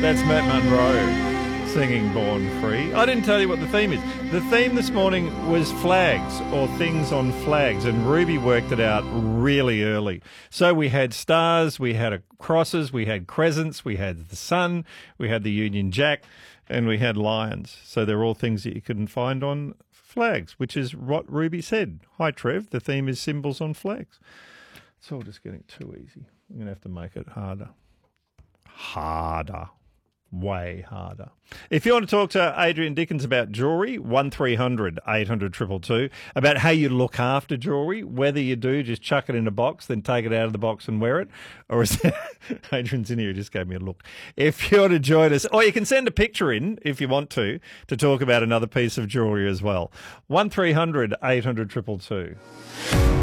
That's Matt Monro singing Born Free. I didn't tell you what the theme is. The theme this morning was flags or things on flags, and Ruby worked it out really early. So we had stars, we had crosses, we had crescents, we had the sun, we had the Union Jack, and we had lions. So they're all things that you couldn't find on flags, which is what Ruby said. Hi, Trev. The theme is symbols on flags. It's all just getting too easy. I'm going to have to make it harder. Way harder. If you want to talk to Adrian Dickens about jewellery, 1300 800 222, about how you look after jewellery, whether you do, just chuck it in a box, then take it out of the box and wear it, or is that, Adrian's in here, he just gave me a look. If you want to join us, or you can send a picture in, if you want to talk about another piece of jewellery as well. 1300 800 222.